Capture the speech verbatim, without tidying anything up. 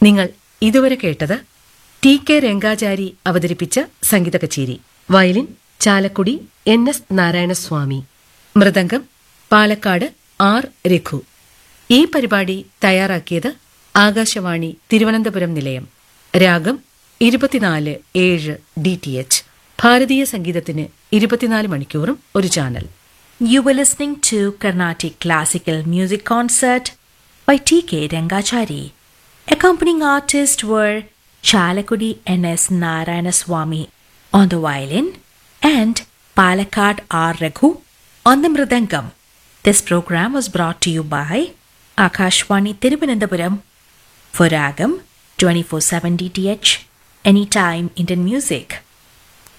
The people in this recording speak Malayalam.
നിങ്ങൾ ഇതുവരെ കേട്ടത് ടി കെ രംഗാചാരി അവതരിപ്പിച്ച സംഗീത കച്ചേരി. Violin Chalakudy N S Narayanaswamy, mridangam Palakkad R Raghu. ഈ പരിപാടി തയ്യാറാക്കിയത് ആകാശവാണി തിരുവനന്തപുരം നിലയം. രാഗം ഇരുപത്തിനാല് ഏഴ് ഡി ടി എച്ച്. ഭാരതീയ സംഗീതത്തിന് ഇരുപത്തിനാല് മണിക്കൂറും ഒരു channel. You were listening to Carnatic Classical Music Concert by T K Rangachari. Accompanying artists were Chalakudi N S Narayanaswamy on the violin and Palakkad R Raghu on the mridangam. This program was brought to you by Akashwani Thiruvananthapuram for Ragam twenty-four seven D T H, Anytime Indian Music.